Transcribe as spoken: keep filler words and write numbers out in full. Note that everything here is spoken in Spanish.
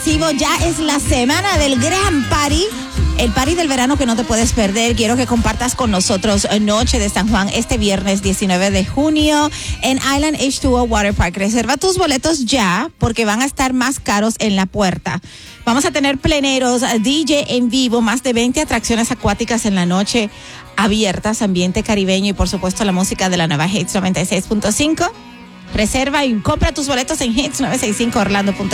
Ya es la semana del gran party, el party del verano que no te puedes perder. Quiero que compartas con nosotros Noche de San Juan este viernes diecinueve de junio en Island H dos O Water Park. Reserva tus boletos ya porque van a estar más caros en la puerta. Vamos a tener pleneros, D J en vivo, más de veinte atracciones acuáticas en la noche abiertas, ambiente caribeño y por supuesto la música de la nueva Hits noventa y seis punto cinco. Reserva y compra tus boletos en hits novecientos sesenta y cinco orlando punto com.